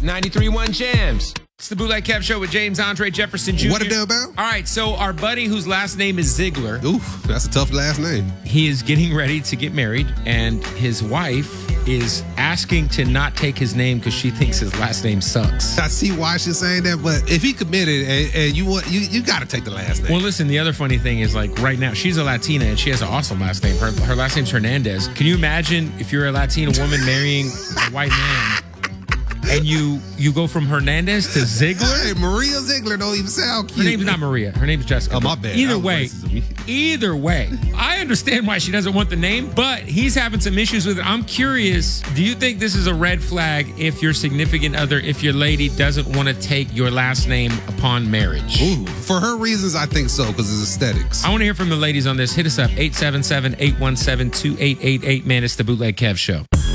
93.1 Jams. It's the Bootleg Kev Show with James Andre Jefferson Jr. What it do about? All right, so our buddy whose last name is Ziegler. Ooh, that's a tough last name. He is getting ready to get married, and his wife is asking to not take his name because she thinks his last name sucks. I see why she's saying that, but if he committed and you got to take the last name. Well, listen, the other funny thing is, like, right now, she's a Latina, and she has an awesome last name. Her last name's Hernandez. Can you imagine if you're a Latina woman marrying a white man, and you go from Hernandez to Ziegler? Hey, Maria Ziegler don't even sound cute. Her name's not Maria. Her name's Jessica. Oh, my bad. Either way, I understand why she doesn't want the name, but he's having some issues with it. I'm curious, do you think this is a red flag if your significant other, if your lady doesn't want to take your last name upon marriage? Ooh, for her reasons, I think so, because it's aesthetics. I want to hear from the ladies on this. Hit us up, 877-817-2888. Man, it's the Bootleg Kev Show.